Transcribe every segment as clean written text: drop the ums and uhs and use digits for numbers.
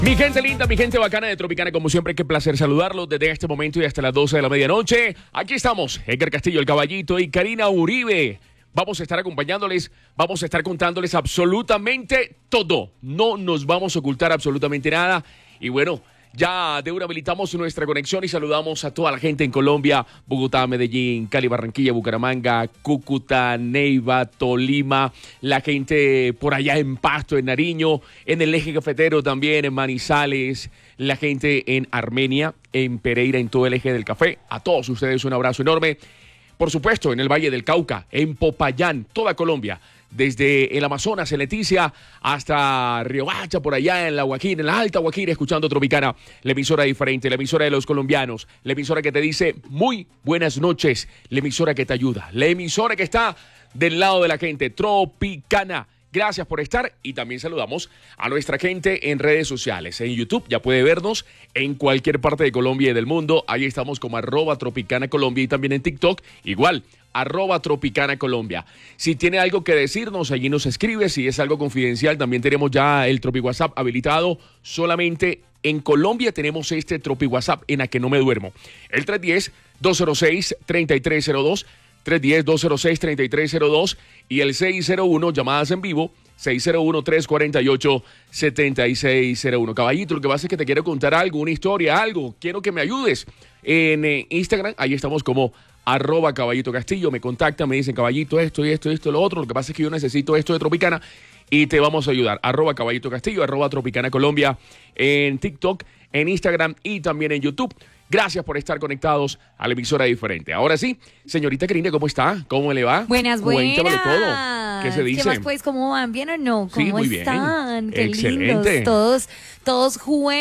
Mi gente linda, mi gente bacana de Tropicana, como siempre, qué placer saludarlos desde este momento y hasta las 12 de la medianoche. Aquí estamos, Edgar Castillo, el Caballito, y Karina Uribe. Vamos a estar acompañándoles, vamos a estar contándoles absolutamente todo. No nos vamos a ocultar absolutamente nada. Y bueno, ya de una habilitamos nuestra conexión y saludamos a toda la gente en Colombia, Bogotá, Medellín, Cali, Barranquilla, Bucaramanga, Cúcuta, Neiva, Tolima, la gente por allá en Pasto, en Nariño, en el eje cafetero también, en Manizales, la gente en Armenia, en Pereira, en todo el eje del café. A todos ustedes un abrazo enorme. Por supuesto, en el Valle del Cauca, en Popayán, toda Colombia. Desde el Amazonas, en Leticia, hasta Riohacha, por allá en la Guajira, en la Alta Guajira, escuchando Tropicana, la emisora diferente, la emisora de los colombianos, la emisora que te dice muy buenas noches, la emisora que te ayuda, la emisora que está del lado de la gente, Tropicana. Gracias por estar y también saludamos a nuestra gente en redes sociales. En YouTube ya puede vernos en cualquier parte de Colombia y del mundo. Ahí estamos como @TropicanaColombia y también en TikTok igual. @TropicanaColombia. Si tiene algo que decirnos, allí nos escribe. Si es algo confidencial, también tenemos ya el Tropi WhatsApp habilitado. Solamente en Colombia tenemos este Tropi WhatsApp en A Que No Me Duermo. El 310-206-3302. 310-206-3302 y el 601, llamadas en vivo, 601-348-7601. Caballito, lo que pasa es que te quiero contar algo, una historia, algo. Quiero que me ayudes. En Instagram, ahí estamos como @Caballito Castillo. Me contactan, me dicen, Caballito, esto y esto y esto, lo otro. Lo que pasa es que yo necesito esto de Tropicana y te vamos a ayudar. @Caballito Castillo, @Tropicana Colombia en TikTok, en Instagram y también en YouTube. Gracias por estar conectados a la emisora diferente. Ahora sí, señorita Karina, ¿cómo está? ¿Cómo le va? Buenas. Cuéntamelo todo. ¿Qué se dice? ¿Qué más pues? ¿Cómo van? ¿Bien o no? ¿Cómo sí, muy están? Bien. Qué Excelente. lindos. Todos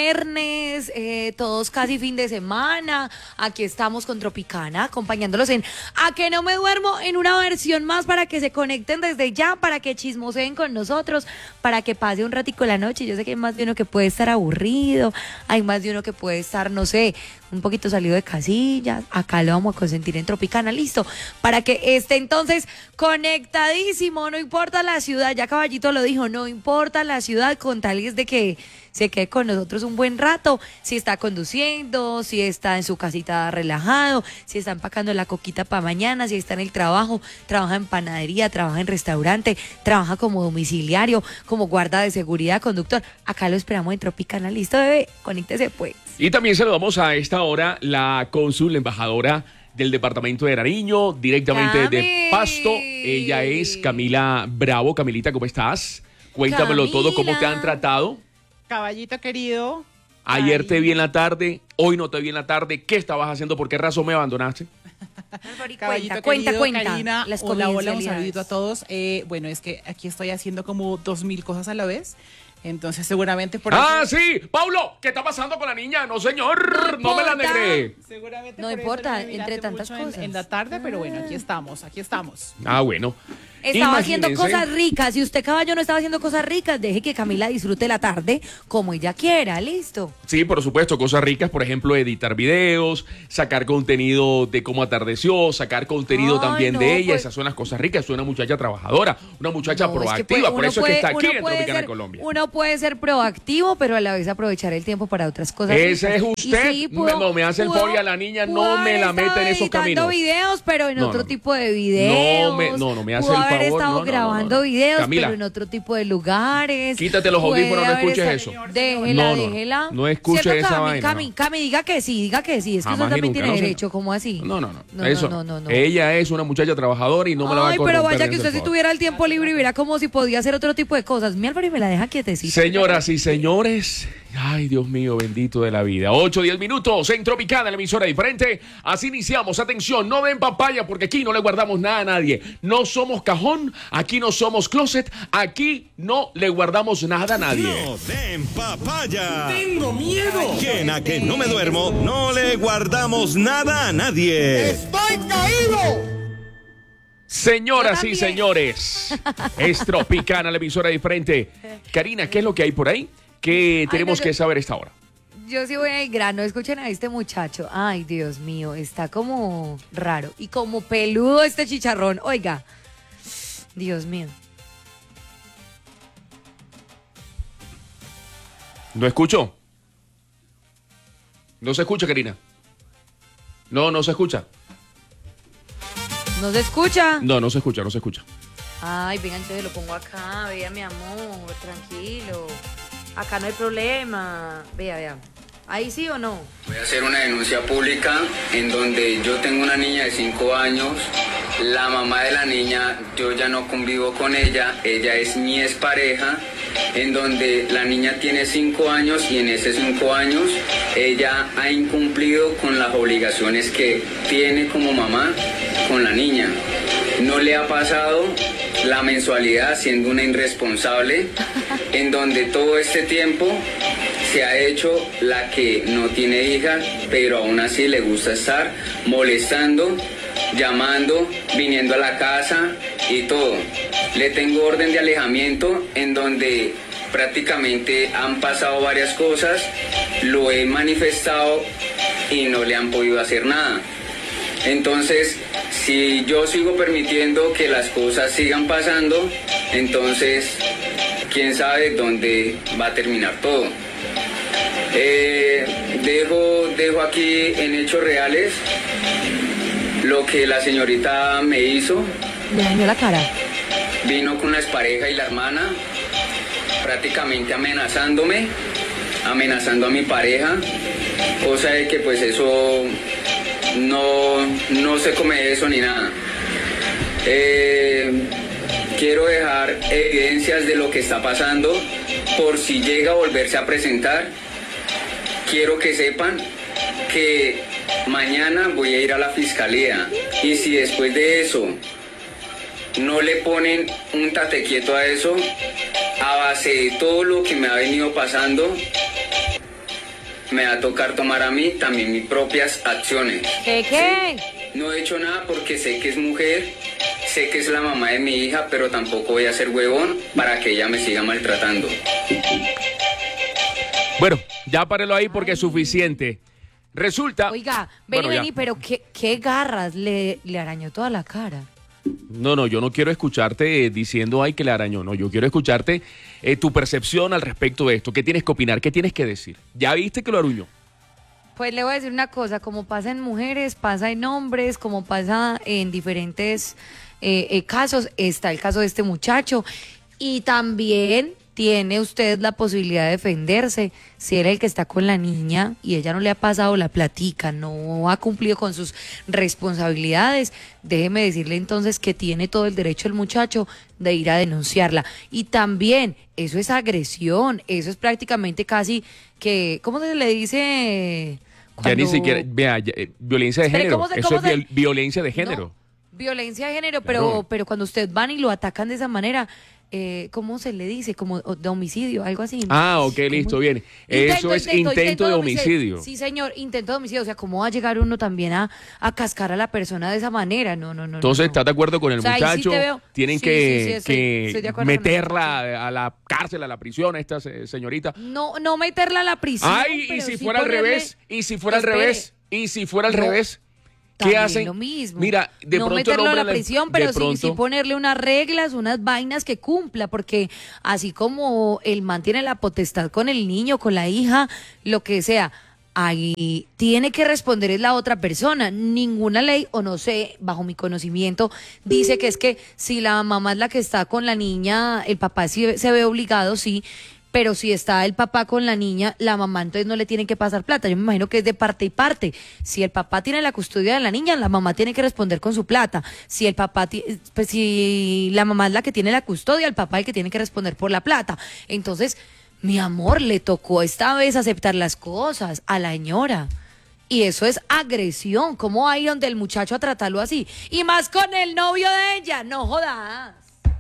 jueves, todos casi fin de semana. Aquí estamos con Tropicana, acompañándolos en A Que No Me Duermo, en una versión más para que se conecten desde ya, para que chismoseen con nosotros, para que pase un ratico la noche. Yo sé que hay más de uno que puede estar aburrido, hay más de uno que puede estar, no sé, un poquito salido de casillas. Acá lo vamos a consentir en Tropicana, listo, para que esté entonces conectadísimo. No importa la ciudad, ya Caballito lo dijo, no importa la ciudad, con tal es de que se quede con nosotros un buen rato. Si está conduciendo, si está en su casita relajado, si está empacando la coquita para mañana, si está en el trabajo, trabaja en panadería, trabaja en restaurante, trabaja como domiciliario, como guarda de seguridad, conductor. Acá lo esperamos en Tropicana, listo, bebé, conéctese pues. Y también saludamos a esta hora la cónsul, la embajadora del departamento de Nariño, directamente de Pasto. Ella es Camila Bravo. Camilita, ¿cómo estás? Cuéntamelo Camila. todo, ¿cómo te han tratado? Caballito querido. Ayer Ay. te vi en la tarde, hoy no te vi en la tarde. ¿Qué estabas haciendo? ¿Por qué razón me abandonaste? Caballito Cuenta, querido, Karina, las hola, un confidencialidades. saludito a todos. Bueno, es que aquí estoy haciendo como 2000 cosas a la vez. Entonces seguramente por Sí, Paulo, ¿qué está pasando con la niña? No, señor, no me la importa. negré. Seguramente No por eso importa, me miraste entre tantas mucho cosas. en la tarde, pero bueno, aquí estamos. Bueno. Estaba haciendo Imagínense. cosas ricas. Si usted, caballo, no estaba haciendo cosas ricas, deje que Camila disfrute la tarde como ella quiera, listo. Sí, por supuesto, cosas ricas, por ejemplo, editar videos, sacar contenido de cómo atardeció, sacar contenido Ay, también no, de ella. pues- Esas son las cosas ricas. Es una muchacha trabajadora, una muchacha No, es que proactiva. puede- Por uno eso es que está aquí uno en puede Tropicana ser- Colombia. Uno puede ser proactivo, pero a la vez aprovechar el tiempo para otras cosas. Ese ricas. es Y usted. sí, No me hace el favor y a la niña no me la mete en esos editando caminos. videos, pero en No, otro no. tipo de videos. No me hace Pudo el haber favor. estado No, no, grabando no. videos, Camila, pero en otro tipo de lugares. quítate los Puede audífonos, no haber escuches estado- eso. Déjela, No, déjela. no escuche ¿Cierto, esa Cami? vaina, Cami, diga que sí, Es que Jamás usted y también nunca, tiene no, derecho, señor. ¿cómo así? No. No, Eso no. Ella es una muchacha trabajadora y no me la va a Ay, corromper. pero vaya que ese usted si favor. tuviera el tiempo libre y viera como si podía hacer otro tipo de cosas. Mi Álvaro y me la deja quietecita. Señoras y señores, ay, Dios mío, bendito de la vida. 8-10 minutos en Tropicana, la emisora diferente. Así iniciamos. Atención, no den papaya porque aquí no le guardamos nada a nadie. No somos cajón, aquí no somos closet, aquí no le guardamos nada a nadie. No den papaya. ¡Tengo miedo! Que en A Que No Me Duermo no le guardamos nada a nadie. ¡Estoy caído! Señoras Yo y también. señores, es Tropicana, la emisora diferente. Karina, ¿qué es lo que hay por ahí? ¿Qué tenemos no, que yo- saber a esta hora? Yo sí voy al grano. Escuchen a este muchacho. Ay, Dios mío, está como raro. Y como peludo este chicharrón. Oiga, Dios mío. No escucho. No se escucha, Karina. No, no se escucha. ¿No se escucha? No, no se escucha, no se escucha. Ay, venga, entonces lo pongo acá. Vea, mi amor, tranquilo. Acá no hay problema. Vea, vea. ¿Ahí sí o no? Voy a hacer una denuncia pública en donde yo tengo una niña de 5 años. La mamá de la niña, yo ya no convivo con ella. Ella es mi expareja. En donde la niña tiene 5 años y en esos 5 años ella ha incumplido con las obligaciones que tiene como mamá con la niña. No le ha pasado la mensualidad siendo una irresponsable, en donde todo este tiempo se ha hecho la que no tiene hijas, pero aún así le gusta estar molestando, llamando, viniendo a la casa y todo. Le tengo orden de alejamiento en donde prácticamente han pasado varias cosas, lo he manifestado y no le han podido hacer nada. Entonces, si yo sigo permitiendo que las cosas sigan pasando, entonces, quién sabe dónde va a terminar todo. Dejo aquí en hechos reales lo que la señorita me hizo. Le dañó la cara. Vino con la expareja y la hermana, prácticamente amenazándome, amenazando a mi pareja, cosa de que pues eso no se come eso ni nada. Quiero dejar evidencias de lo que está pasando por si llega a volverse a presentar. Quiero que sepan que mañana voy a ir a la fiscalía y si después de eso no le ponen un tate quieto a eso, a base de todo lo que me ha venido pasando, me va a tocar tomar a mí también mis propias acciones. ¿Qué? Sí, no he hecho nada porque sé que es mujer, sé que es la mamá de mi hija, pero tampoco voy a ser huevón para que ella me siga maltratando. Bueno, ya párelo ahí porque es suficiente. Resulta... Oiga, Bueno, vení, pero ¿qué garras? Le arañó toda la cara. No, yo no quiero escucharte diciendo, ay, que le arañó. No, yo quiero escucharte tu percepción al respecto de esto. ¿Qué tienes que opinar? ¿Qué tienes que decir? ¿Ya viste que lo aruñó? Pues le voy a decir una cosa, como pasa en mujeres, pasa en hombres, como pasa en diferentes casos, está el caso de este muchacho y también tiene usted la posibilidad de defenderse si era el que está con la niña y ella no le ha pasado la platica, no ha cumplido con sus responsabilidades. Déjeme decirle entonces que tiene todo el derecho el muchacho de ir a denunciarla. Y también, eso es agresión, eso es prácticamente casi que, ¿cómo se le dice? Ya ni siquiera, vea, violencia de Espere, género. ¿cómo se- Eso cómo es se- violencia de género. No, violencia de género, Claro. pero cuando usted van y lo atacan de esa manera, ¿cómo se le dice? Como de homicidio, algo así. Ah, ok, ¿Cómo? listo, bien. Eso es intento de homicidio. Sí, señor, intento de homicidio. O sea, ¿cómo va a llegar uno también a cascar a la persona de esa manera? No. Entonces, no. ¿estás de acuerdo con el O sea, ahí sí muchacho? te veo. Tienen Sí, que, sí, estoy de acuerdo con meterla a la cárcel, a la prisión, a esta señorita. No meterla a la prisión. Ay, y pero si sí fuera al ponerle- revés, y si fuera al Espere. revés, y si fuera al No, revés, ¿qué también hacen? lo mismo. Mira, de no pronto el meterlo a hombre la prisión, pero sí ponerle unas reglas, unas vainas que cumpla, porque así como él mantiene la potestad con el niño, con la hija, lo que sea, ahí tiene que responder es la otra persona. Ninguna ley, o no sé, bajo mi conocimiento, dice que es que si la mamá es la que está con la niña, el papá sí se ve obligado, sí. Pero si está el papá con la niña, la mamá entonces no le tiene que pasar plata. Yo me imagino que es de parte y parte. Si el papá tiene la custodia de la niña, la mamá tiene que responder con su plata. Si el papá, pues si la mamá es la que tiene la custodia, el papá es el que tiene que responder por la plata. Entonces, mi amor, le tocó esta vez aceptar las cosas a la señora. Y eso es agresión. ¿Cómo va a ir donde el muchacho a tratarlo así? Y más con el novio de ella. No jodas.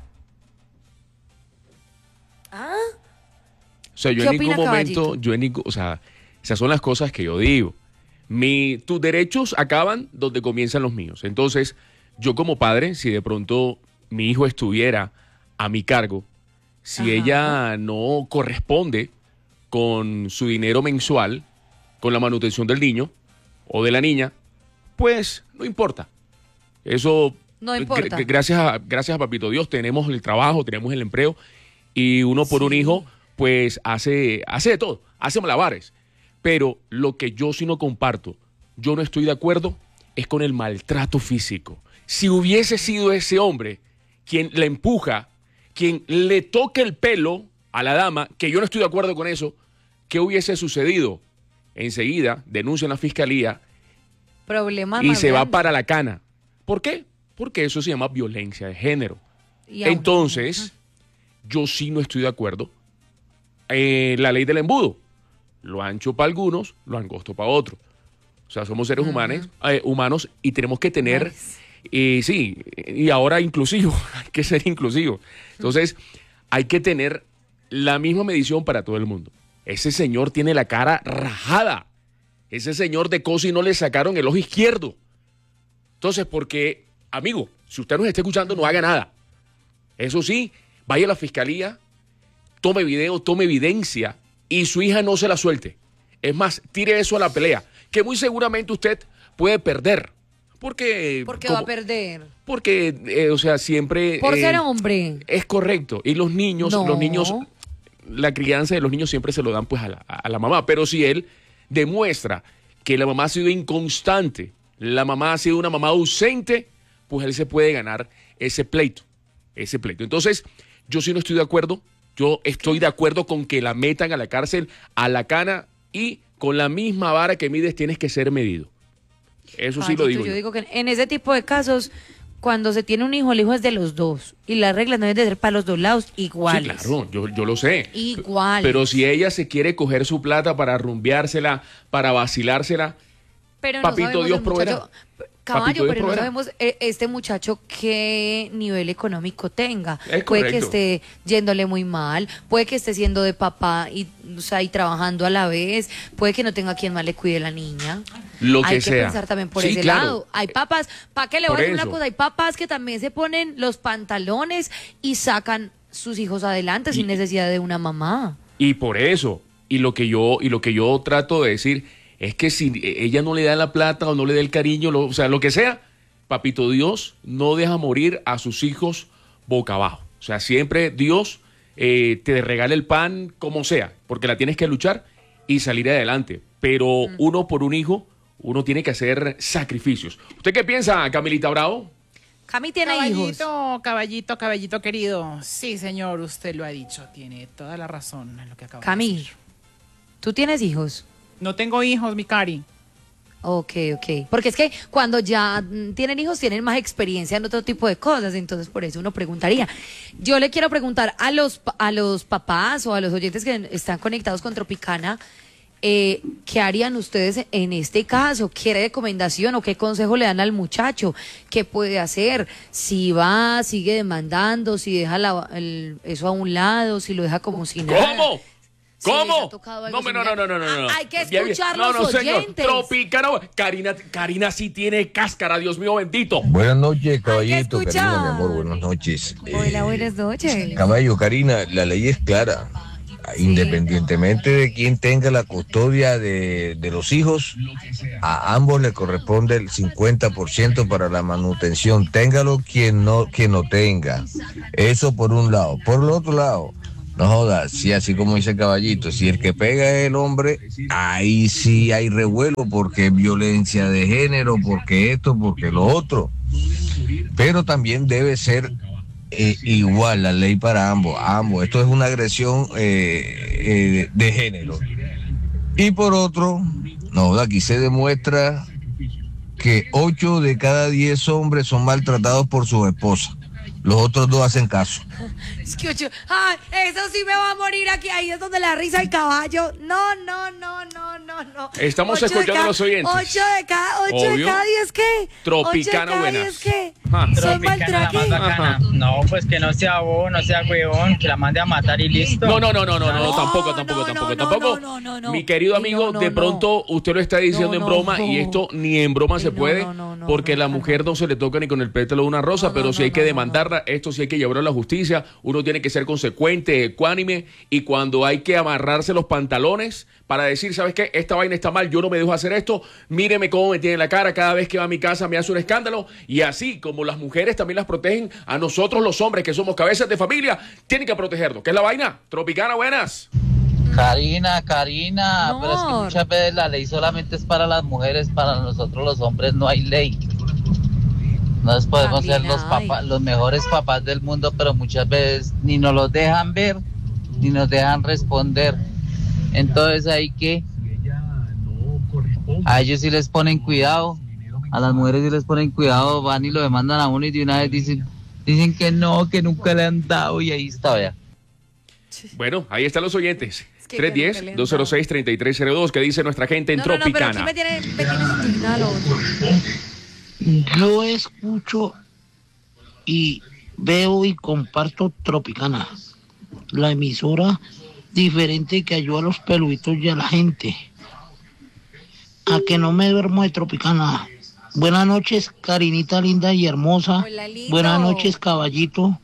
¿Ah? O sea, yo ¿Qué en ningún opina, momento, Caballito? o sea, esas son las cosas que yo digo. Tus derechos acaban donde comienzan los míos. Entonces, yo como padre, si de pronto mi hijo estuviera a mi cargo, si Ajá. ella no corresponde con su dinero mensual, con la manutención del niño o de la niña, pues no importa. Eso, No importa. gracias a Papito Dios, tenemos el trabajo, tenemos el empleo y uno por un hijo pues hace de todo, hace malabares. Pero lo que yo sí no comparto, yo no estoy de acuerdo, es con el maltrato físico. Si hubiese sido ese hombre quien la empuja, quien le toca el pelo a la dama, que yo no estoy de acuerdo con eso, ¿qué hubiese sucedido? Enseguida denuncia en la fiscalía Problemas y más se va grandes. para la cana. ¿Por qué? Porque eso se llama violencia de género. Y aún- Entonces, yo sí no estoy de acuerdo. La ley del embudo. Lo ancho para algunos, lo angosto para otros. O sea, somos seres humanos y tenemos que tener, sí, y ahora inclusivo, hay que ser inclusivo. Entonces, hay que tener la misma medición para todo el mundo. Ese señor tiene la cara rajada. Ese señor de Cosi no le sacaron el ojo izquierdo. Entonces, porque, amigo, si usted nos está escuchando, no haga nada. Eso sí, vaya a la fiscalía, tome video, tome evidencia y su hija no se la suelte. Es más, tire eso a la pelea, que muy seguramente usted puede perder. Porque va a perder. Porque, o sea, siempre... Por ser hombre. Es correcto. Y los niños, No. la crianza de los niños siempre se lo dan pues a la mamá. Pero si él demuestra que la mamá ha sido inconstante, la mamá ha sido una mamá ausente, pues él se puede ganar ese pleito. Entonces, yo sí no estoy de acuerdo. Yo estoy de acuerdo con que la metan a la cárcel, a la cana, y con la misma vara que mides tienes que ser medido. Eso sí lo digo Yo digo que en ese tipo de casos, cuando se tiene un hijo, el hijo es de los dos. Y las reglas no deben de ser para los dos lados iguales. Sí, claro, yo lo sé. Igual. Pero si ella se quiere coger su plata para rumbeársela, para vacilársela, Pero papito no sabemos Dios el muchacho, proveerá. Caballo, Papito Dios pero no proveerá. sabemos este muchacho qué nivel económico tenga. Es Puede que correcto. esté yéndole muy mal, puede que esté siendo de papá y, o sea, y trabajando a la vez, puede que no tenga quien más le cuide la niña. Lo que Hay que sea. pensar también por Sí, ese claro. lado. Hay papás, ¿para qué le voy Por a decir una eso. cosa? Hay papás que también se ponen los pantalones y sacan sus hijos adelante sin necesidad de una mamá. Y por eso, y lo que yo trato de decir es que si ella no le da la plata o no le da el cariño, o sea, lo que sea, papito Dios no deja morir a sus hijos boca abajo. O sea, siempre Dios te regala el pan como sea, porque la tienes que luchar y salir adelante. Pero uno por un hijo, uno tiene que hacer sacrificios. ¿Usted qué piensa, Camilita Bravo? Cami tiene hijos. Caballito querido. Sí, señor, usted lo ha dicho. Tiene toda la razón en lo que acaba de Cami, decir. ¿tú tienes hijos? No tengo hijos, mi Cari. Ok. Porque es que cuando ya tienen hijos tienen más experiencia en otro tipo de cosas, entonces por eso uno preguntaría. Yo le quiero preguntar a los papás o a los oyentes que están conectados con Tropicana, ¿qué harían ustedes en este caso? ¿Qué recomendación o qué consejo le dan al muchacho? ¿Qué puede hacer? Si va, sigue demandando, si deja eso a un lado, si lo deja como si nada. ¿Cómo? Si les ¿Cómo? ha tocado No, algo no. similar. Hay que Ya, escuchar no, los señor. oyentes. Tropicana. Karina sí tiene cáscara, Dios mío bendito. Buenas noches, caballito. escuchar. Karina, mi amor, buenas noches. Hola, buenas noches. Caballo, Karina, la ley es clara. Independientemente de quién tenga la custodia de los hijos, a ambos le corresponde el 50% para la manutención. Téngalo quien no tenga. Eso por un lado. Por el otro lado, no jodas, sí, así como dice Caballito, si el que pega es el hombre, ahí sí hay revuelo porque es violencia de género, porque esto, porque lo otro. Pero también debe ser igual la ley para ambos. Esto es una agresión de género. Y por otro, no, aquí se demuestra que 8 de cada 10 hombres son maltratados por sus esposas. Los otros 2 hacen caso. Es que eso sí me va a morir aquí. Ahí es donde la risa del caballo. No. Estamos escuchando a los oyentes. 8 de cada Obvio. 10, ¿qué? Tropicana 8 de cada buenas. 10, ¿qué? Ah. Son Tropicana, la más maltratados. bacana. No, pues que no sea bobo, no sea huevón, que la mande a matar y listo. No, No, tampoco. no. Mi querido amigo, de pronto usted lo está diciendo en broma y esto ni en broma se puede, porque la mujer no se le toca ni con el pétalo de una rosa, pero si hay que demandarla, esto sí hay que llevarlo a la justicia, uno tiene que ser consecuente, ecuánime, y cuando hay que amarrarse los pantalones, para decir, ¿sabes qué? Esta vaina está mal, yo no me dejo hacer esto, míreme cómo me tiene la cara, cada vez que va a mi casa me hace un escándalo, y así como las mujeres también las protegen, a nosotros los hombres que somos cabezas de familia, tienen que protegernos. ¿Qué es la vaina? Tropicana, buenas. Karina, No. pero es que muchas veces la ley solamente es para las mujeres, para nosotros los hombres no hay ley. Nos podemos ser También los papás, los mejores papás del mundo, pero muchas veces ni nos los dejan ver, ni nos dejan responder. Entonces hay que, a ellos sí les ponen cuidado, a las mujeres sí les ponen cuidado, van y lo demandan a uno y de una vez dicen que no, que nunca le han dado y ahí está, vea. Bueno, ahí están los oyentes. Es que nunca le han dado. 310-206-3302, que dice nuestra gente en No, pero Tropicana. aquí me tienes indignada lo otro. Yo escucho y veo y comparto Tropicana, la emisora diferente que ayuda a los peluditos y a la gente. A que no me duermo de Tropicana. Buenas noches, Karinita linda y hermosa. Hola, lindo. Buenas noches, caballito.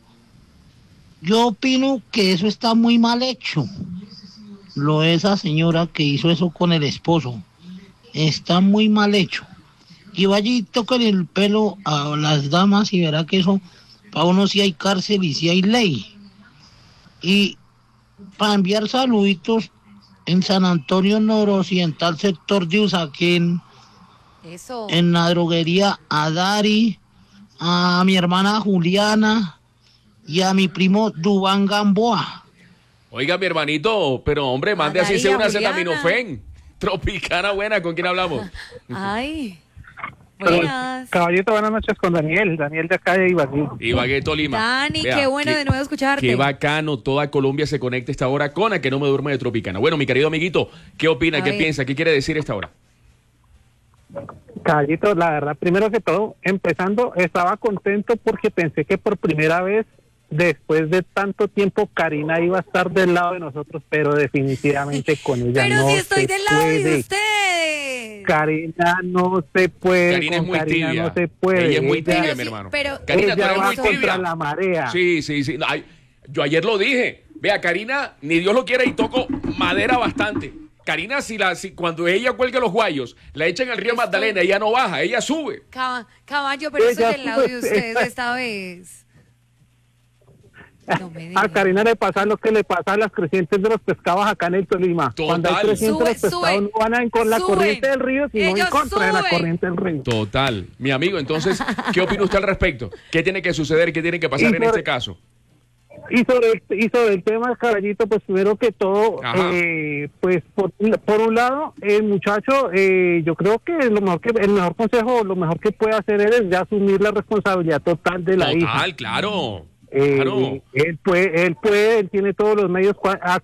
Yo opino que eso está muy mal hecho. Lo de esa señora que hizo eso con el esposo. Está muy mal hecho. Y vaya y toque el pelo a las damas y verá que eso, para uno sí hay cárcel y sí hay ley. Y para enviar saluditos en San Antonio Noroccidental, sector de Usaquén, Eso. en la droguería a Dari, a mi hermana Juliana y a mi primo Dubán Gamboa. Oiga, mi hermanito, pero hombre, mande así Daría, sea una Juliana. acetaminofén. Tropicana, buena, ¿con quién hablamos? Ay. Buenas. Caballito, buenas noches con Daniel de acá de Ibagué. Ibagué, Tolima. Dani, Vea, qué bueno de nuevo escucharte. Qué bacano, toda Colombia se conecta a esta hora con A que no me duerme de Tropicana. Bueno, mi querido amiguito, ¿qué opina, A qué ver. piensa, qué quiere decir esta hora? Caballito, la verdad, primero que todo, empezando, estaba contento porque pensé que por primera vez, después de tanto tiempo, Karina iba a estar del lado de nosotros, pero definitivamente con ella Pero no si estoy se del lado de puede. ustedes. Karina no se puede, Karina es con muy Karina tibia. no se puede. Ella es muy Ella- tibia, sí, mi hermano. pero- Karina, tú ella eres va muy contra tibia. la marea. Sí, sí, sí. Ay, yo ayer lo dije. Vea, Karina, ni Dios lo quiera y toco madera bastante. Karina, si cuando ella cuelga los guayos, la echan al río Estoy- Magdalena, ella no baja, ella sube. Caballo, pero estoy Ella del lado de sube. ustedes esta vez. No me A digas. Karina le pasa lo que le pasa a las crecientes de los pescados acá en el Tolima. Total. Cuando hay crecientes, Sube, los pescados sube, no van a ir con la suben. corriente del río, sino en Ellos contra de la suben. corriente del río. Total. Mi amigo, entonces, ¿qué opina usted al respecto? ¿Qué tiene que suceder? ¿Qué tiene que pasar Y en sobre- este caso? Y sobre el tema, caballito, pues primero que todo, Ajá. pues por un lado, el muchacho, yo creo que el mejor consejo, lo mejor que puede hacer él es ya asumir la responsabilidad total de la hija. Total, claro. Claro. Él tiene todos los medios.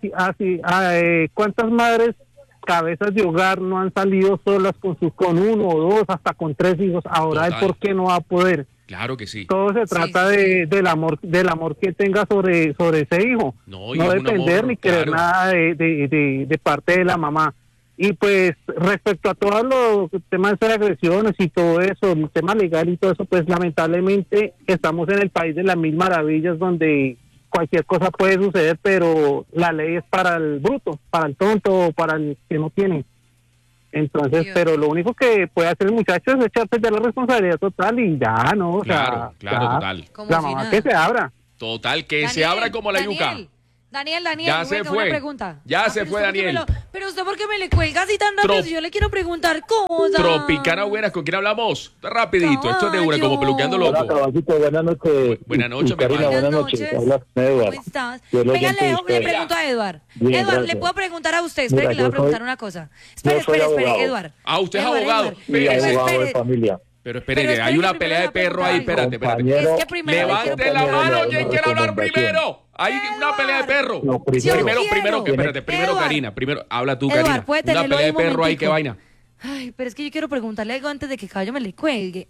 ¿Cuántas madres cabezas de hogar no han salido solas con uno o dos, hasta con 3 hijos? Ahora él, Total. ¿por qué no va a poder? Claro que sí. Todo se trata del amor que tenga sobre ese hijo. No, y No es un depender amor, ni querer claro. nada de parte de la mamá. Y pues respecto a todos los temas de agresiones y todo eso, el tema legal y todo eso, pues lamentablemente estamos en el país de las mil maravillas donde cualquier cosa puede suceder, pero la ley es para el bruto, para el tonto, para el que no tiene. Entonces, Dios. pero lo único que puede hacer el muchacho es echarse ya la responsabilidad total y ya, ¿no? O Claro, sea, claro, ya, total. Como la si mamá nada. que se abra. Total, que se abra como la yuca. Daniel, Ya se venga, fue. una pregunta. Ya se pero fue, usted por qué Daniel. pero usted, ¿por qué me le cuelga así tan rápido? Trop- Si yo le quiero preguntar cosas. Tropicana buenas, ¿con quién hablamos? Está rapidito, esto es de una, como Caballo. peluqueando Hola, loco. caballito, buenas noches. Buenas noches, Y Karina, mi hermano. buenas noches. Habla Eduardo. ¿Cómo estás? Yo lo Venga, oyente de le usted. pregunto a Eduard. Bien, Eduard, gracias. le puedo preguntar a usted. Mira, Espere, que le voy a yo preguntar soy- una cosa. yo Espere, soy abogado. Eduard. Ah, usted es Eduard, abogado. Eduard. Y Espérese. abogado de espere. familia. Pero espere, Pero hay espere, una que pelea de primero le perro ahí, pregunto algo. espérate. Compañero, Es que primero le quiero Levante la preguntar mano, algo. ¿quién quiere hablar recomendación. primero? Hay una pelea de perro. Lo primero. Yo quiero. Espérate, primero Eduard. Karina, primero habla tú, Eduard, Karina. puede Una tenerlo pelea ahí de un perro ahí, qué momentico. vaina. Ay, pero es que yo quiero preguntarle algo antes de que Caballo me le cuelgue.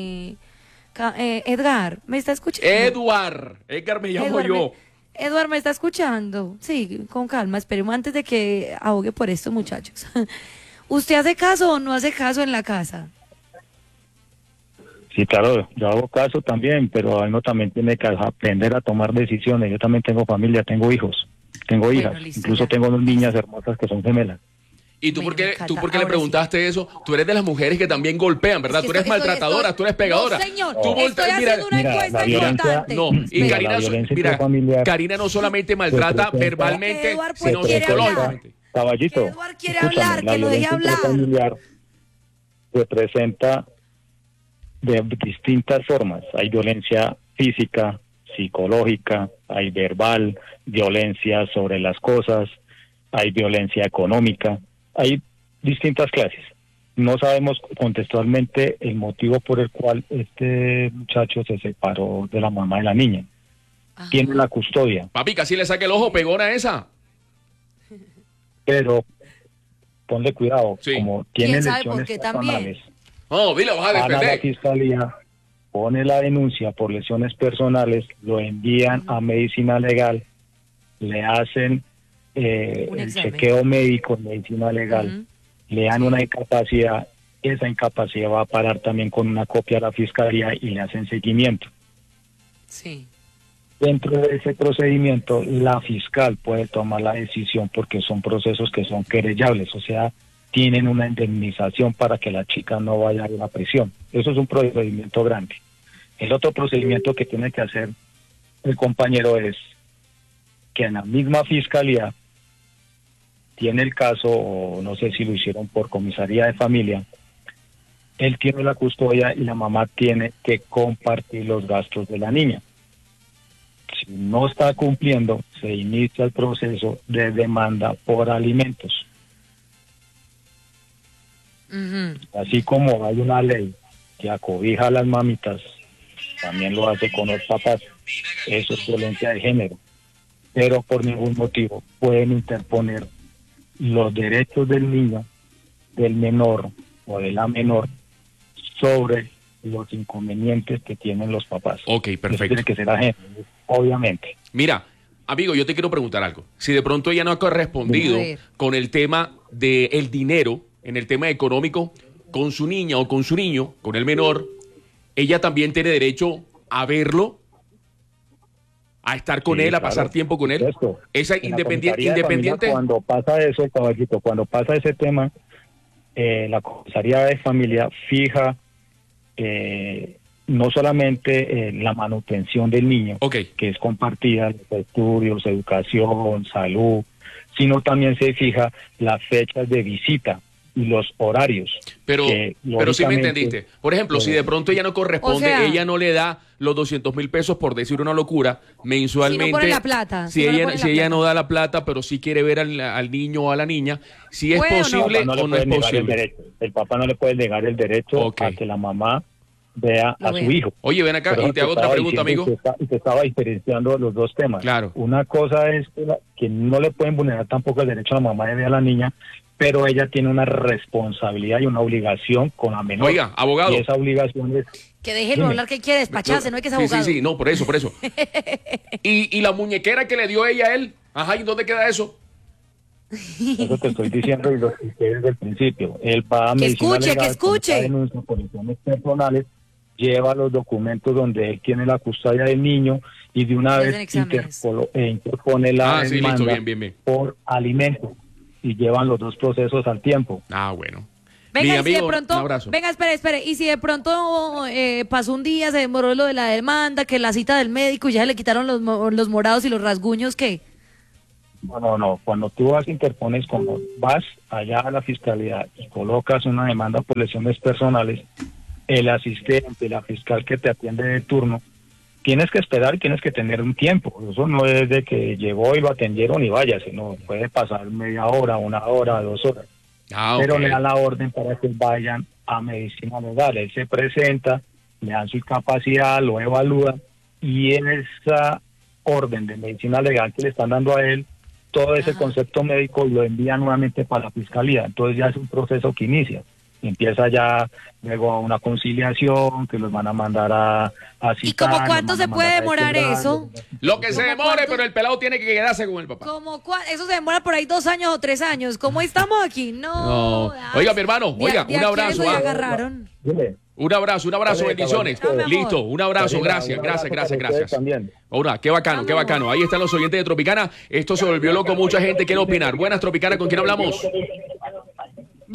Edgar, ¿me está escuchando? Edgar me llamo Edward, yo. Edward, ¿me está escuchando? Sí, con calma, esperemos antes de que ahogue por esto, muchachos. ¿Usted hace caso o no hace caso en la casa? Sí, claro, yo hago caso también, pero uno también tiene que aprender a tomar decisiones. Yo también tengo familia, tengo hijos, tengo hijas, listo, incluso ya. tengo 2 niñas hermosas que son gemelas. ¿Y tú Bueno, por qué, me encanta. tú por qué le Ahora preguntaste eso? Tú eres de las mujeres que también golpean, ¿verdad? Es que Tú eres estoy- maltratadora, tú eres pegadora. No, señor. Tú Estoy haciendo una Mira, encuesta la violencia- importante. No, y Mira, Karina, la violencia mira, intrafamiliar Karina no solamente maltrata representa- verbalmente, Eduard, pues, sino quiere psicológicamente. Caballito, Que Eduard quiere escúchame, hablar, la que lo deje violencia hablar. intrafamiliar representa de distintas formas. Hay violencia física, psicológica, hay verbal, violencia sobre las cosas, hay violencia económica, hay distintas clases. No sabemos contextualmente el motivo por el cual este muchacho se separó de la mamá de la niña. Tiene la custodia, Papi, casi le saque el ojo, pegona esa. pero ponle cuidado, Sí. como tiene ¿Quién sabe lesiones por qué también? personales. No, dile, vas a Van a la defender. fiscalía, pone la denuncia por lesiones personales, lo envían a medicina legal, le hacen Un el examen. chequeo médico en medicina legal, Ujú. le dan una incapacidad, esa incapacidad va a parar también con una copia a la fiscalía y le hacen seguimiento. Sí. Dentro de ese procedimiento, la fiscal puede tomar la decisión porque son procesos que son querellables, o sea, tienen una indemnización para que la chica no vaya a la prisión. Eso es un procedimiento grande. El otro procedimiento que tiene que hacer el compañero es que en la misma fiscalía tiene el caso, o no sé si lo hicieron por comisaría de familia, él tiene la custodia y la mamá tiene que compartir los gastos de la niña. Si no está cumpliendo, se inicia el proceso de demanda por alimentos. Ujú. Así como hay una ley que acobija a las mamitas, también lo hace con los papás. Eso es violencia de género. Pero por ningún motivo pueden interponer los derechos del niño, del menor o de la menor sobre los inconvenientes que tienen los papás. Ok, Eso perfecto. tiene que ser ajeno, obviamente. Mira, amigo, yo te quiero preguntar algo. Si de pronto ella no ha correspondido A ver. con el tema del dinero, en el tema económico, con su niña o con su niño, con el menor, ella también tiene derecho a verlo, a estar con Sí, él, a claro, pasar tiempo con él. supuesto. Esa En la comisaría de independiente. familia, cuando pasa eso, caballito, cuando pasa ese tema, la comisaría de familia fija no solamente la manutención del niño, Ok. que es compartida, los estudios, educación, salud, sino también se fija las fechas de visita y los horarios. Pero que, sí me lógicamente, entendiste. Por ejemplo, si de pronto ella no corresponde, O sea- ella no le da los 200.000 pesos, por decir una locura, mensualmente. Si no pone la plata, Si si no le ella, pone si la ella plata. no da la plata, pero sí quiere ver al niño o a la niña, si es ¿Puede o no? posible no le o no puede es negar el posible. derecho. El papá no le puede negar el derecho Ok. a que la mamá vea Lo a su vea. hijo. Oye, ven acá Por eso y te hago otra estaba pregunta, diciendo amigo. Y te estaba diferenciando los dos temas. Claro. Una cosa es que no le pueden vulnerar tampoco el derecho a la mamá de ver a la niña, pero ella tiene una responsabilidad y una obligación con la menor. Oiga, abogado. Y esa obligación es... Que déjenlo Dime. hablar, que quiere despacharse, no hay que ser Sí, abogado. sí, sí, no, por eso, por eso. y la muñequera que le dio ella a él, ajá, ¿y dónde queda eso? Eso te estoy diciendo y lo expliqué desde el principio. Él va a Que medicina escuche, legal, que escuche. con esta denuncia por lesiones personales, lleva los documentos donde él tiene la custodia del niño y de una Le vez hacen exámenes. interpone la Sí, listo, demanda bien. por alimentos y llevan los dos procesos al tiempo. Ah, bueno. Venga, Mi y si amigo, de pronto, un abrazo. venga, espere, y si de pronto pasó un día, se demoró lo de la demanda, que la cita del médico y ya le quitaron los morados y los rasguños, ¿qué? No. Cuando tú vas allá a la fiscalía y colocas una demanda por lesiones personales, el asistente, la fiscal que te atiende de turno, tienes que esperar y tienes que tener un tiempo. Eso no es de que llegó y lo atendieron y vaya, sino puede pasar media hora, 1 hora, 2 horas. Ah, Pero ok. le dan la orden para que vayan a medicina legal. Él se presenta, le dan su incapacidad, lo evalúan y en esa orden de medicina legal que le están dando a él, todo ese Ajá. concepto médico lo envía nuevamente para la fiscalía. Entonces ya es un proceso que inicia. Empieza ya luego una conciliación que los van a mandar a ¿Y citar. como los cuánto van a se puede mandar a demorar declarar, eso? Lo que se ¿Cómo demore, cuánto? pero el pelado tiene que quedarse con el papá. Eso se demora por ahí 2 años o 3 años. ¿Cómo estamos aquí? No. No. Oiga, mi hermano, oiga, un abrazo. Ya ah. agarraron. Dile. Un abrazo, Vale, bendiciones. caballito. No, mi amor. Listo, un abrazo, Karina, gracias, un abrazo para ustedes gracias. también. Ahora, qué bacano, qué bacano. Ahí están los oyentes de Tropicana. Esto se volvió loco, mucha gente quiere opinar. Buenas, Tropicana, ¿con quién hablamos?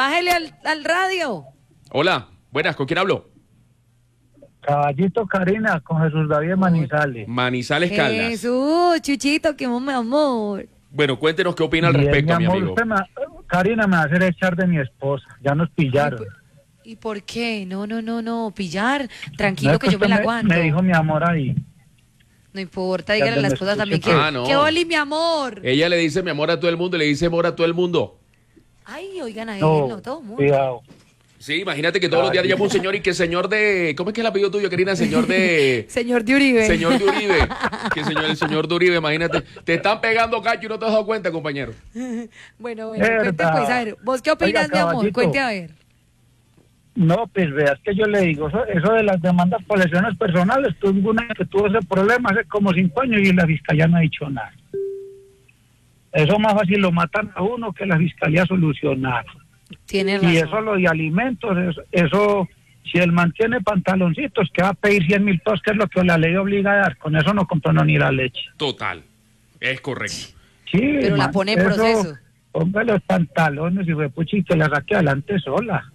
Bájele al radio. Hola, buenas, ¿con quién hablo? Caballito, Karina, con Jesús David Manizales. Manizales Caldas. Jesús, Chuchito, qué mi amor. Bueno, cuéntenos qué opina al Bien, respecto, mi amor, amigo. Karina me va a hacer echar de mi esposa. Ya nos pillaron. ¿Y por qué? No, pillar. Tranquilo No, que yo me la aguanto. Me dijo mi amor ahí. No importa, dígale a la esposa también que... no. ¡Qué oli, mi amor! Ella le dice mi amor a todo el mundo, le dice amor a todo el mundo. Ay, oigan a él, No, no, todo el mundo. cuidado. Sí, imagínate que todos los días llama un señor y que señor de... ¿Cómo es que es el apellido tuyo, Karina? Señor de... Señor de Uribe. Señor de Uribe. El señor de Uribe, imagínate. Te están pegando cacho y no te has dado cuenta, compañero. Bueno, cuente pues, a ver, ¿vos qué opinas, Oiga, mi amor? caballito. Cuente a ver. No, pues veas que yo le digo, eso de las demandas por lesiones personales, tuve una que tuvo ese problema hace como 5 años y la fiscalía no ha dicho nada. Eso más fácil lo matan a uno que la fiscalía solucionar. Tiene razón. Y eso lo de alimentos, eso si él mantiene pantaloncitos, que va a pedir 100.000 pesos, que es lo que la ley obliga a dar, con eso no compró ni la leche. Total. Es correcto. Sí, Pero la pone en proceso. Ponga los pantalones y fue puchito, la saque adelante sola.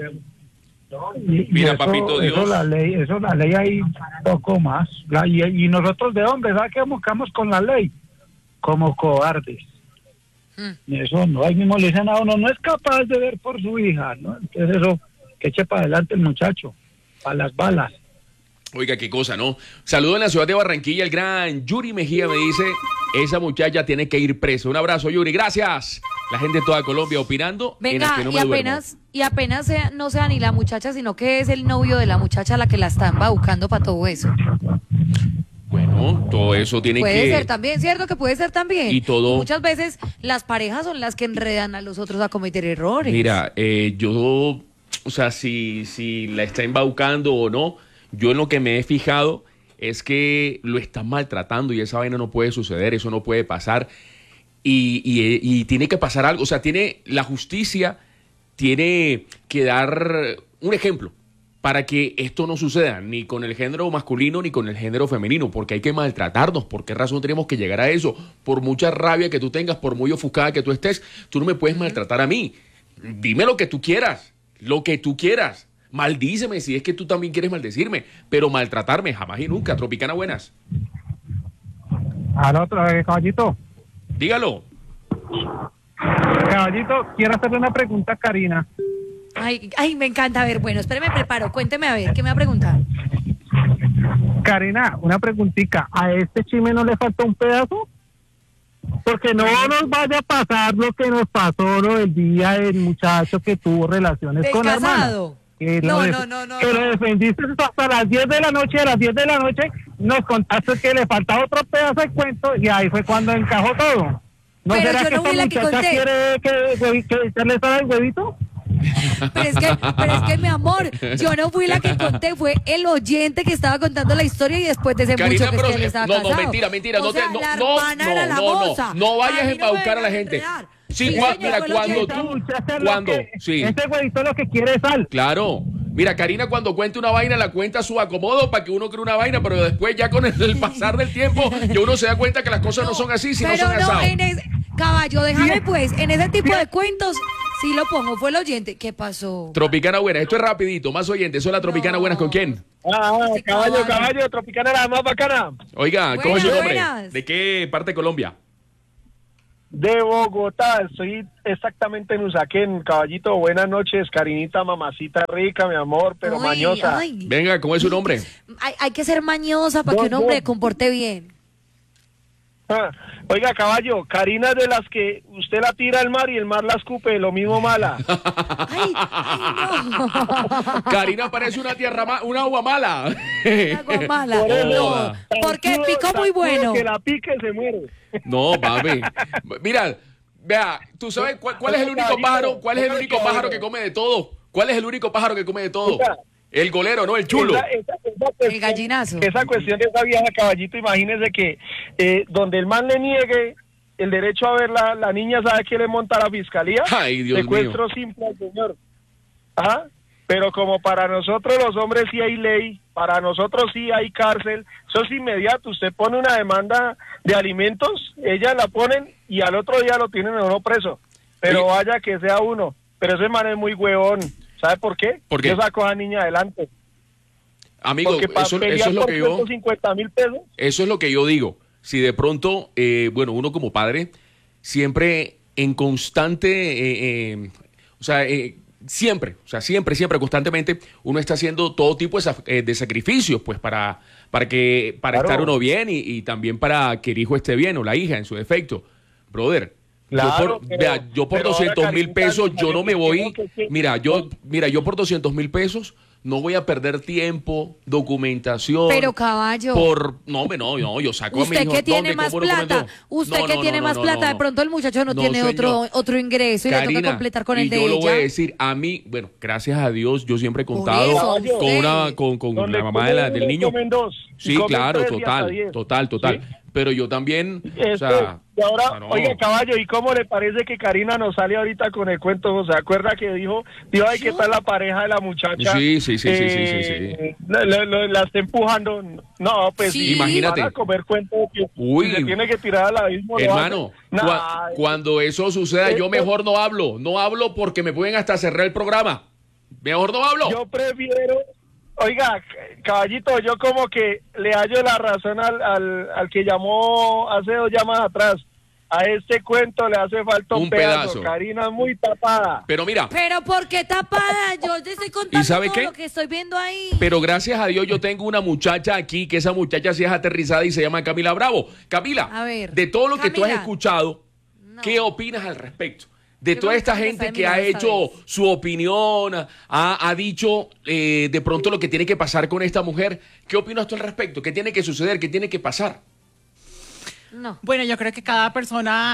Mira, papito Dios. Eso la ley hay poco más. Y nosotros de hombres, ¿sabes qué buscamos con la ley? Como cobardes. Y eso no, ahí mismo le dicen a uno, no es capaz de ver por su hija, ¿no? Entonces eso, que eche para adelante el muchacho, para las balas. Oiga, qué cosa, ¿no? Saludo en la ciudad de Barranquilla, el gran Yuri Mejía me dice, esa muchacha tiene que ir presa. Un abrazo, Yuri, gracias. La gente de toda Colombia opinando. Venga, en y apenas no sea ni la muchacha, sino que es el novio de la muchacha la que la está embaucando para todo eso. Bueno, todo eso tiene Puede que... ser también, ¿cierto? Que puede ser también. Y todo... Muchas veces las parejas son las que enredan a los otros a cometer errores. Mira, yo, o sea, si la está embaucando o no, yo en lo que me he fijado es que lo están maltratando y esa vaina no puede suceder, eso no puede pasar y tiene que pasar algo, o sea, la justicia tiene que dar un ejemplo para que esto no suceda ni con el género masculino ni con el género femenino, porque hay que maltratarnos. ¿Por qué razón tenemos que llegar a eso? Por mucha rabia que tú tengas, por muy ofuscada que tú estés, tú no me puedes maltratar a mí. Dime lo que tú quieras, Maldíceme si es que tú también quieres maldecirme, pero maltratarme jamás y nunca. Tropicana, buenas. Aló, otra vez, caballito. Dígalo. Caballito, quiero hacerle una pregunta a Karina. Ay, me encanta. A ver, bueno, espéreme, me preparo. Cuénteme a ver, ¿qué me va a preguntar? Karina, una preguntita. ¿A este chisme no le falta un pedazo? Porque no nos vaya a pasar lo que nos pasó el día del muchacho que tuvo relaciones con la hermana. ¿Descasado? No. Que lo defendiste hasta las 10 de la noche. A las 10 de la noche nos contaste que le faltaba otro pedazo de cuento y ahí fue cuando encajó todo. ¿No Pero será yo que no fui esta la que muchacha conté. quiere que echarle sal al huevito? Pero es que, mi amor, yo no fui la que conté, fue el oyente que estaba contando la historia y después de ese Karina, mucho que es que él estaba casado. mentira. O sea, la hermana era la moza. No vayas a mí no me embaucar a la van gente. enredar. Sí, Sí, mira, cuando sí. Este huevito lo que quiere es sal. Claro. Mira, Karina cuando cuenta una vaina, la cuenta a su acomodo para que uno cree una vaina, pero después ya con el pasar del tiempo, ya uno se da cuenta que las cosas no son así, si no son asados. Caballo, déjame pues, en ese tipo de cuentos, sí lo pongo, fue el oyente. ¿Qué pasó? Tropicana buena, esto es rapidito, más oyentes. Hola, Tropicana buenas, ¿con quién? Caballo, Tropicana la más bacana. Oiga, ¿cómo es su nombre? Buenas. ¿De qué parte de Colombia? De Bogotá, estoy exactamente en Usaquén. Caballito, buenas noches, Karinita, mamacita rica, mi amor, pero Uy, mañosa. ay. Venga, ¿cómo es su nombre? Hay que ser mañosa para que un hombre se comporte bien. Oiga, caballo, Karina es de las que usted la tira al mar y el mar la escupe, lo mismo mala. Ay, no. Karina parece una una agua mala. Agua mala. Por eso, No, porque picó muy bueno. Que la pique se muere. No, mami. Mira, vea, ¿tú sabes cuál es el único pájaro? ¿Cuál es el único pájaro que come de todo? ¿Cuál es el único pájaro que come de todo? El golero, no, el chulo. El gallinazo. Esa cuestión de esa vieja, caballito, imagínese que donde el man le niegue el derecho a ver la niña, ¿sabe qué le monta a la fiscalía? Ay, Dios Secuestro mío. simple al señor. ¿Ah? Pero como para nosotros los hombres sí hay ley, para nosotros sí hay cárcel, eso es inmediato. Usted pone una demanda de alimentos, ellas la ponen y al otro día lo tienen a uno preso. Pero Oye, vaya que sea uno. pero ese man es muy huevón. ¿Sabe por qué? ¿Por qué? Yo saco a esa niña adelante. Amigo, eso es lo que yo... 150.000 pesos. Eso es lo que yo digo. Si de pronto, bueno, uno como padre, siempre en constante, siempre, constantemente, uno está haciendo todo tipo de sacrificios, pues, para Claro. estar uno bien y también para que el hijo esté bien o la hija en su defecto. Brother, Claro, yo por pero 200.000 ahora, pesos, Carita, yo no me voy, creo que- mira, yo por 200.000 pesos no voy a perder tiempo, documentación. Pero, caballo. No, yo saco a mi Usted hijo. que tiene ¿Dónde? más ¿Cómo lo plata, comento? usted No, que no, tiene no, más no, plata, no. de pronto el muchacho no No, tiene señor. otro ingreso y le toca completar con el y de yo lo voy a ella. decir, a mí, bueno, gracias a Dios, yo siempre he Por contado eso, con Donde la mamá comen del uno, niño. comen dos, y Sí, comen claro, 3 y hasta 10. total. ¿Sí? Pero yo también, Y ahora, no. caballo, ¿y cómo le parece que Karina nos sale ahorita con el cuento? ¿Se acuerda que dijo, ay, ¿qué tal la pareja de la muchacha? Sí. La está empujando. No, pues Sí. Imagínate. van a comer cuento de que Uy. se tiene que tirar al abismo. lo Hermano, hace. Nah, cuando eso suceda, yo esto- mejor no hablo porque me pueden hasta cerrar el programa. Mejor no hablo. Yo prefiero, oiga, caballito, yo como que le hallo la razón al que llamó hace 2 llamadas atrás. A este cuento le hace falta un pedazo. Karina es muy tapada. Pero mira, Pero ¿por qué tapada? Yo te estoy contando ¿Y sabe todo qué? lo que estoy viendo ahí. pero gracias a Dios yo tengo una muchacha aquí, que esa muchacha sí es aterrizada y se llama Camila Bravo. Camila, A ver, de todo lo que tú has Camila. escuchado, No. ¿qué opinas al respecto? De Yo toda creo esta que me gente está que ha mirando esta hecho vez. su opinión, ha dicho de pronto lo que tiene que pasar con esta mujer, ¿qué opinas tú al respecto? ¿Qué tiene que suceder? ¿Qué tiene que pasar? No. Bueno, yo creo que cada persona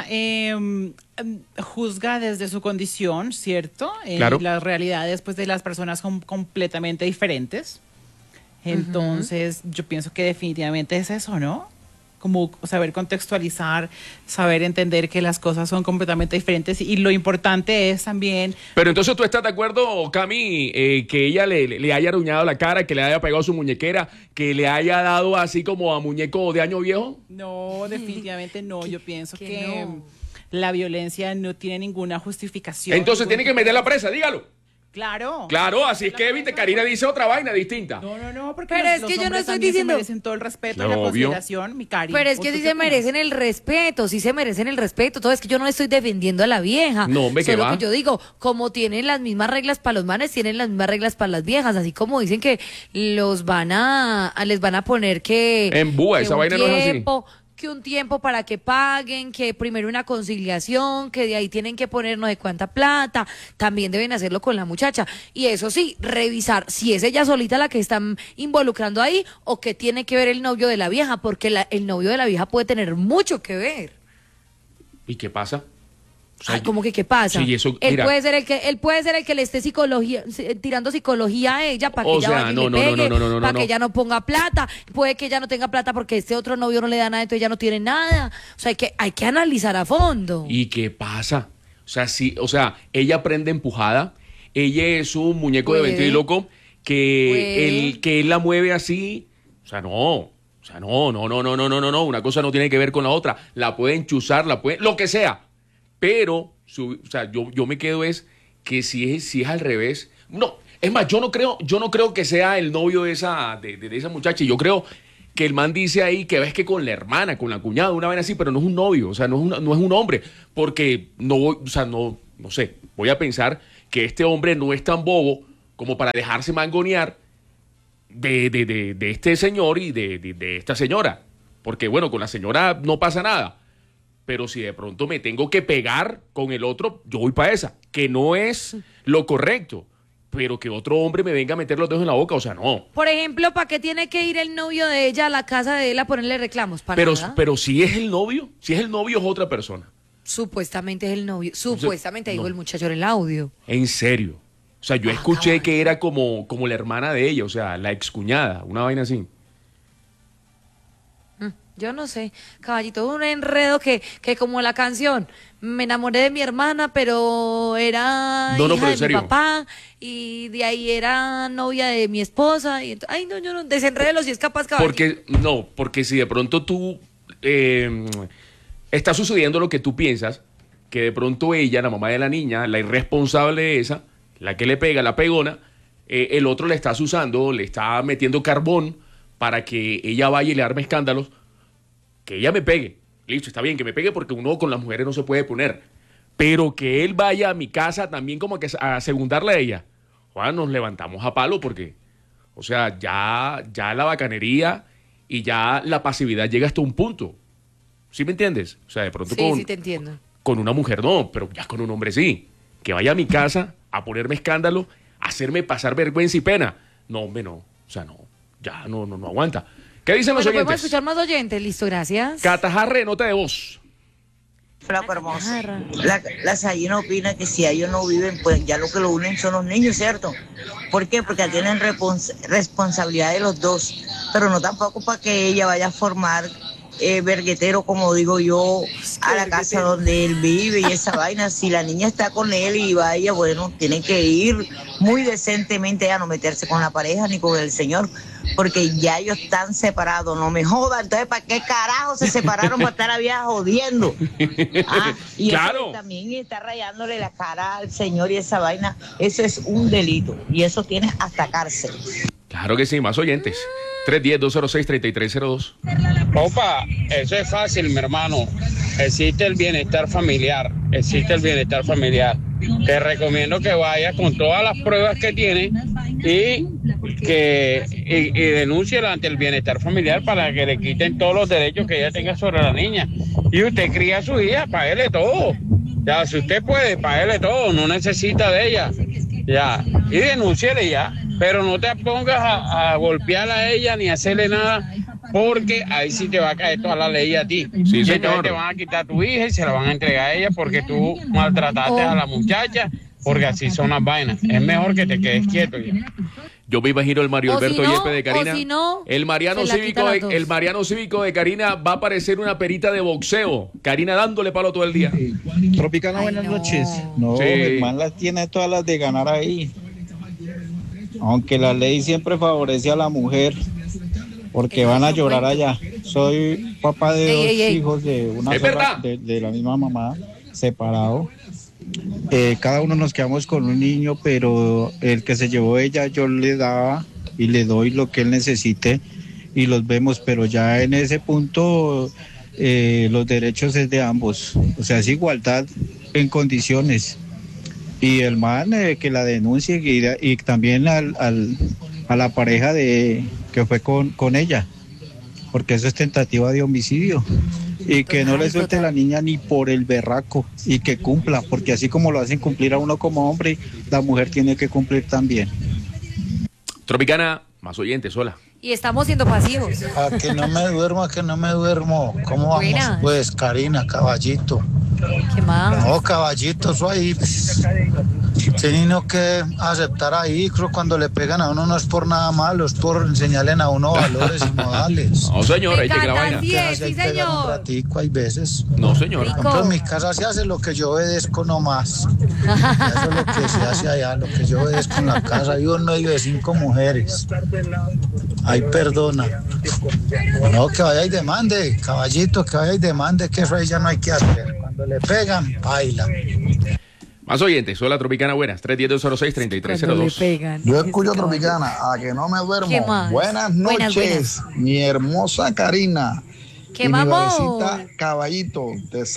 juzga desde su condición, ¿cierto? Claro. Las realidades pues, de las personas son completamente diferentes. Entonces, yo pienso que definitivamente es eso, ¿no? Como saber contextualizar, saber entender que las cosas son completamente diferentes y lo importante es también... Pero entonces tú estás de acuerdo, Cami, que ella le haya aruñado la cara, que le haya pegado su muñequera, que le haya dado así como a muñeco de año viejo. No, definitivamente no. Yo pienso que que no. la violencia no tiene ninguna justificación. Entonces tiene que meter la presa, dígalo. Claro. Claro, así es que, viste, Karina dice otra vaina distinta. No, porque Pero es los que yo no hombres estoy también diciendo- se merecen todo el respeto y la Obvio. consideración, mi Cari. Pero es ¿O que tú sí qué se opinas? merecen el respeto, sí se merecen el respeto. Todo es que yo no estoy defendiendo a la vieja. No, hombre, que Solo va. que yo digo, como tienen las mismas reglas para los manes, tienen las mismas reglas para las viejas. Así como dicen que les van a poner que... En búa, que esa un vaina no es así. tiempo, que un tiempo para que paguen, que primero una conciliación, que de ahí tienen que poner no sé cuánta plata, también deben hacerlo con la muchacha. Y eso sí, revisar si es ella solita la que están involucrando ahí o que tiene que ver el novio de la vieja, porque el novio de la vieja puede tener mucho que ver. ¿Y qué pasa? O sea, Ay, ¿cómo que qué pasa? Sí, eso, él mira. puede ser el que le esté tirando psicología a ella para que O ella sea, vaya y no, le no, no, pegue, no, no, no, para no. que ella no ponga plata. Puede que ella no tenga plata porque este otro novio no le da nada, entonces ella no tiene nada. O sea, hay que analizar a fondo. ¿Y qué pasa? O sea, sí, o sea, ella prende empujada, ella es un muñeco de Puede. ventríloco que Puede. él la mueve así. O sea, no. No. Una cosa no tiene que ver con la otra. La pueden chuzar, lo que sea. Pero, o sea, yo me quedo es que si es al revés. No, es más, yo no creo que sea el novio de esa muchacha. Yo creo que el man dice ahí que ves que con la hermana, con la cuñada, una vaina así, pero no es un novio, o sea, no es un hombre. Porque no sé, voy a pensar que este hombre no es tan bobo como para dejarse mangonear de este señor y de esta señora. Porque bueno, con la señora no pasa nada. Pero si de pronto me tengo que pegar con el otro, yo voy para esa. Que no es lo correcto. Pero que otro hombre me venga a meter los dedos en la boca, o sea, no. Por ejemplo, ¿para qué tiene que ir el novio de ella a la casa de él a ponerle reclamos? ¿Para nada? Pero si es el novio es otra persona. Supuestamente es el novio. Supuestamente, dijo no. el muchacho en el audio. En serio. O sea, yo escuché caballo. que era como la hermana de ella, o sea, la excuñada, una vaina así. Yo no sé, caballito, un enredo que como la canción, me enamoré de mi hermana, pero era No, hija pero en de mi serio. papá, y de ahí era novia de mi esposa, y ay no, yo no, desenrédelo si es capaz, caballito. Porque si de pronto tú está sucediendo lo que tú piensas, que de pronto ella, la mamá de la niña, la irresponsable esa, la que le pega, la pegona, el otro le está asusando, le está metiendo carbón para que ella vaya y le arme escándalos, que ella me pegue. Listo, está bien que me pegue porque uno con las mujeres no se puede poner. Pero que él vaya a mi casa también como que a segundarle a ella. Juan, nos levantamos a palo porque, o sea, ya la bacanería y ya la pasividad llega hasta un punto. ¿Sí me entiendes? O sea, de pronto sí, te entiendo. Con una mujer no, pero ya con un hombre sí. Que vaya a mi casa a ponerme escándalo, a hacerme pasar vergüenza y pena. No, hombre, no. O sea, no. Ya no aguanta. ¿Qué dicen los oyentes? Podemos escuchar más oyentes. Listo, gracias. Catajarre, nota de voz. Flaco hermoso. La Sayina opina que si ellos no viven, pues ya lo que lo unen son los niños, ¿cierto? ¿Por qué? Porque tienen responsabilidad de los dos, pero no tampoco para que ella vaya a formar verguetero, como digo yo, a la casa donde él vive y esa vaina. Si la niña está con él y vaya, bueno, tiene que ir muy decentemente a no meterse con la pareja ni con el señor, porque ya ellos están separados. No me jodan, entonces ¿para qué carajo se separaron para estar a vieja jodiendo? Y claro, eso también está rayándole la cara al señor y esa vaina, eso es un delito y eso tiene hasta cárcel. Claro que sí, más oyentes. 310-206-3302. Opa, eso es fácil, mi hermano. Existe el bienestar familiar. Te recomiendo que vayas con todas las pruebas que tienes y denuncie ante el bienestar familiar para que le quiten todos los derechos que ella tenga sobre la niña. Y usted cría a su hija, páguele todo. Ya, si usted puede, páguele todo, no necesita de ella. Ya, y denúnciele ya. Pero no te pongas a golpearla a ella ni a hacerle nada, porque ahí sí te va a caer toda la ley a ti. Sí, y señor. entonces te van a quitar a tu hija y se la van a entregar a ella porque tú maltrataste a la muchacha, porque así son las vainas. Es mejor que te quedes quieto ya. Yo me imagino el Mario Alberto Yepes de Karina. Si no, el Mariano Cívico de Karina va a parecer una perita de boxeo. Karina dándole palo todo el día. Tropicana, buenas noches. No, Sí. Germán las tiene todas las de ganar ahí. Aunque la ley siempre favorece a la mujer, porque van a llorar allá. Soy papá de dos hijos de una sola, de la misma mamá, separado. Cada uno nos quedamos con un niño, pero el que se llevó ella yo le daba y le doy lo que él necesite y los vemos, pero ya en ese punto los derechos es de ambos, o sea, es igualdad en condiciones. Y el man que la denuncie y también a la pareja que fue con ella, porque eso es tentativa de homicidio. Y que no le suelte la niña ni por el berraco y que cumpla, porque así como lo hacen cumplir a uno como hombre, la mujer tiene que cumplir también. Tropicana, más oyentes, hola. Y estamos siendo pasivos. A que no me duermo. ¿Cómo vamos? Buenas. Pues, Karina, caballito. ¿Qué más? No, caballito, eso ahí. Tiene uno que aceptar ahí, creo cuando le pegan a uno no es por nada malo, es por enseñarle a uno valores y modales. No, señor, ahí que la vaina. Sí, señor. Un ratico, hay veces. No, señor. Por ejemplo, en mi casa se hace lo que yo obedezco nomás. Eso es lo que se hace allá, lo que yo obedezco en la casa. Vivo en medio de 5 mujeres. Ay, perdona. No, que vaya y demande, caballito, que vaya y demande, que eso ahí ya no hay que hacer. Cuando le pegan, baila. Más oyentes, hola Tropicana, buenas. 310-206-3302. Yo escucho Tropicana, a que no me duermo. Buenas noches, mi hermosa Karina. ¿Qué mi vamos? bebecita Caballito,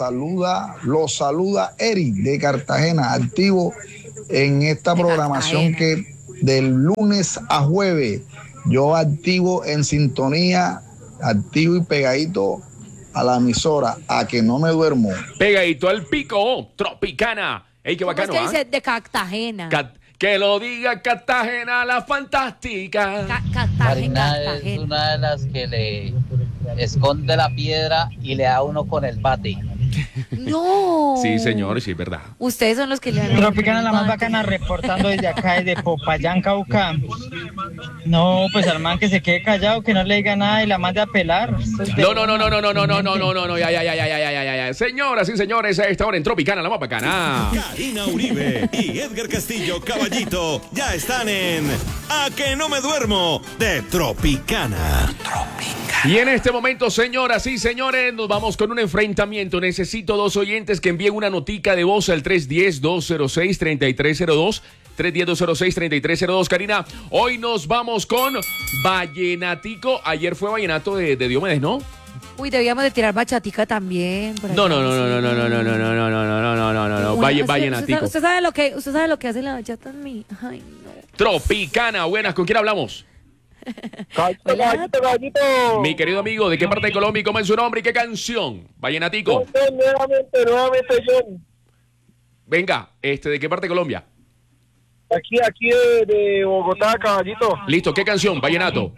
lo saluda Eric de Cartagena, activo en esta programación que del lunes a jueves, yo activo en sintonía, activo y pegadito a la emisora, a que no me duermo. Pegadito al pico, Tropicana. Ey, qué bacano, ¿Cómo es que dice? De Cartagena. Que lo diga Cartagena, la fantástica. Karina es una de las que le esconde la piedra y le da a uno con el bate. No. Sí, señor, sí, es verdad. Ustedes son los que le dan. Tropicana, la más bacana, reportando desde acá, desde Popayán, Cauca. No, pues al man que se quede callado, que no le diga nada y la mande a pelar. No, ya. Señoras y señores, a esta hora en Tropicana, la más bacana. Karina Uribe y Edgar Castillo, Caballito, ya están en A que no me duermo de Tropicana. Y en este momento, señoras y señores, nos vamos con un enfrentamiento. Necesito 2 oyentes que envíen una notica de voz al 310-206-3302. 310-206-3302. Karina, hoy nos vamos con Vallenatico. Ayer fue Vallenato de Diomedes, ¿no? Uy, debíamos de tirar bachatica también. No. Vallenatico. ¿Usted sabe lo que hace la bachata en mí? Ay, no. Tropicana, buenas, ¿con quién hablamos? Caballito. Mi querido amigo, ¿de qué parte de Colombia? ¿Cómo es su nombre y qué canción? Vallenatico. Nuevamente, John. Venga, ¿de qué parte de Colombia? Aquí de Bogotá, caballito. Listo, ¿qué canción? Vallenato.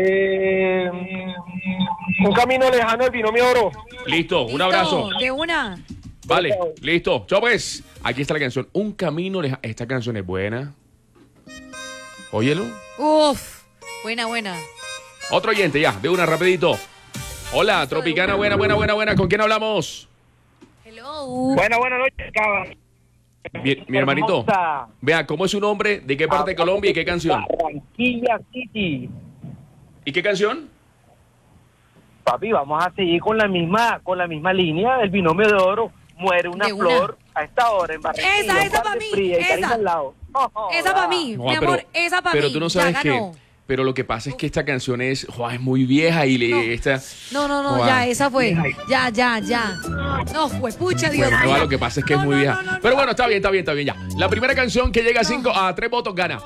Un camino lejano, el binomio oro. Listo, un abrazo. De una. Vale, listo. Chao pues. Aquí está la canción. Un camino lejano. Esta canción es buena. Óyelo. Uf, buena. Otro oyente ya, de una rapidito. Hola, Tropicana, buena. ¿Con quién hablamos? Hello. Buenas noches, cabrón. Mi hermanito, vea, ¿cómo es su nombre? ¿De qué parte de Colombia y qué canción? Barranquilla City. ¿Y qué canción? Papi, vamos a seguir con la misma línea del binomio de oro. Muere una flor a esta hora en Barranquilla. Esa para mí. Esa para mí, mi amor, esa para mí. Pero tú no sabes que... Pero lo que pasa es que esta canción es muy vieja y No, ya, esa fue. Ya. No, fue pucha, Dios mío. Lo que pasa es que es muy vieja. Pero bueno, está bien, ya. La primera canción que llega a 3 votos gana.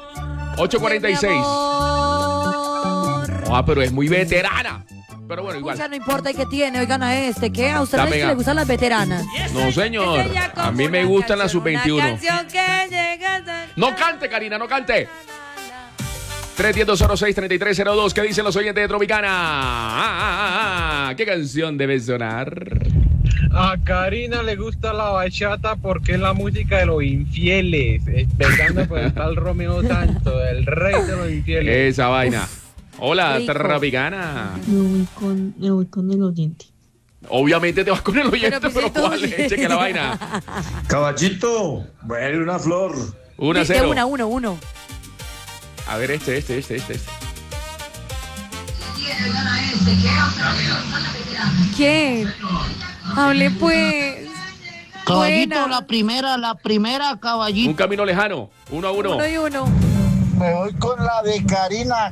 846. Pero es muy veterana. Pero bueno, igual. Pucha, no importa qué tiene, oigan a ¿qué? ¿A ustedes les gustan las veteranas? No, señor. A mí me gustan las sub-21. No cante, Karina, no cante. 310-206-3302. ¿Qué dicen los oyentes de Tropicana? ¿Qué canción debe sonar? A Karina le gusta la bachata porque es la música de los infieles. Pegando por el tal Romeo Santos, el rey de los infieles. Esa vaina. Hola, Tropicana. Me voy con el oyente. Obviamente te vas con el oyente, pero ¿cuál es? Cheque la vaina. Caballito, muere una flor. 1-0. 1. A ver, este. ¿Quién? Hable pues. Caballito, la primera, caballito. Un camino lejano, 1-1. 1-1. Me voy con la de Karina.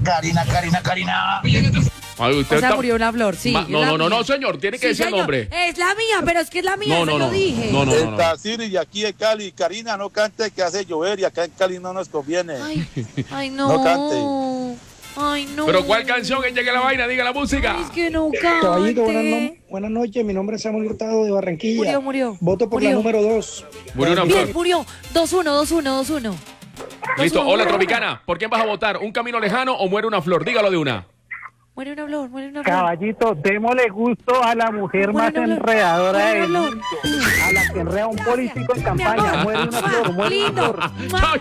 Murió una flor, sí. No, señor, tiene que decir el nombre. Es la mía, pero es que es la mía, lo dije. No. Está Siri y aquí en Cali. Karina, no cante que hace llover y acá en Cali no nos conviene. Ay, no. No cante. Ay, no. Pero ¿cuál canción que llegue la vaina? Diga la música. Ay, es que no cante. Caballito, buenas noches. Mi nombre es Samuel Hurtado de Barranquilla. Murió. Voto por la número 2. Murió una flor. Murió. 2-1. Listo. Hola, Tropicana. ¿Por quién vas a votar? ¿Un camino lejano o muere una flor? Dígalo de una. Muere una flor. Caballito, démosle gusto a la mujer más enredadora del mundo. A la que enreda un político en campaña. Muere una flor. Lindo.